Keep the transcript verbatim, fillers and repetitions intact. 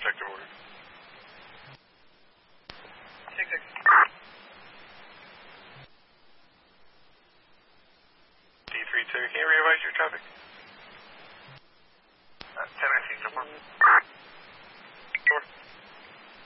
protective order. Six six. D three two, can you readvise your traffic?